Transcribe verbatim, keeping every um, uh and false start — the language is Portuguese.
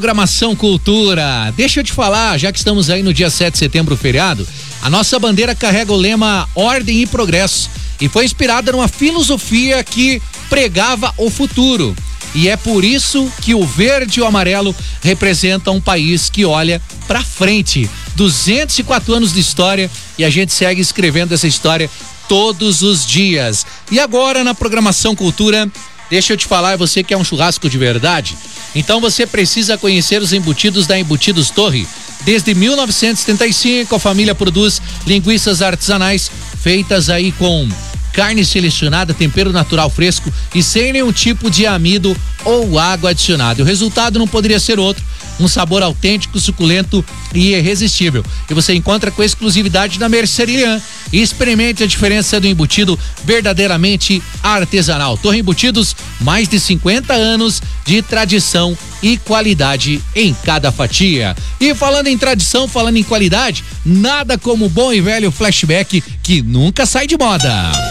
Programação Cultura. Deixa eu te falar, já que estamos aí no dia sete de setembro, feriado, a nossa bandeira carrega o lema Ordem e Progresso e foi inspirada numa filosofia que pregava o futuro. E é por isso que o verde e o amarelo representam um país que olha pra frente. duzentos e quatro anos de história e a gente segue escrevendo essa história todos os dias. E agora na Programação Cultura, deixa eu te falar, você que é um churrasco de verdade, então você precisa conhecer os embutidos da Embutidos Torre. Desde mil novecentos e setenta e cinco, a família produz linguiças artesanais feitas aí com carne selecionada, tempero natural fresco e sem nenhum tipo de amido ou água adicionada. O resultado não poderia ser outro, um sabor autêntico, suculento e irresistível. E você encontra com exclusividade na Merceria. E experimente a diferença do embutido verdadeiramente artesanal. Torre Embutidos, mais de cinquenta anos de tradição e qualidade em cada fatia. E falando em tradição, falando em qualidade, nada como o bom e velho flashback que nunca sai de moda.